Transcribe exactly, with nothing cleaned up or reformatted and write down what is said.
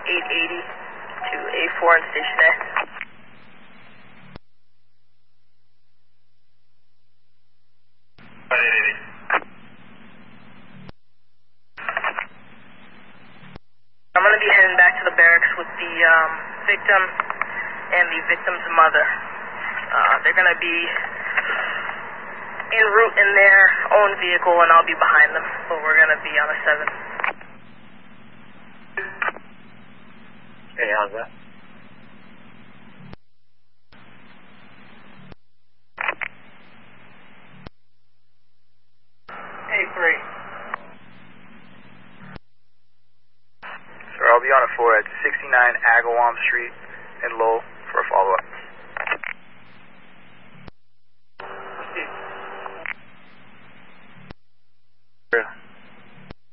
eight eighty to A four and Station A. eight eighty. I'm going to be heading back to the barracks with the um, victim and the victim's mother. Uh, they're going to be en route in their own vehicle, and I'll be behind them, but we're going to be on a seven. Hey, how's that? Hey, three. Sir, I'll be on a four at sixty-nine Agawam Street in Lowell for a follow-up.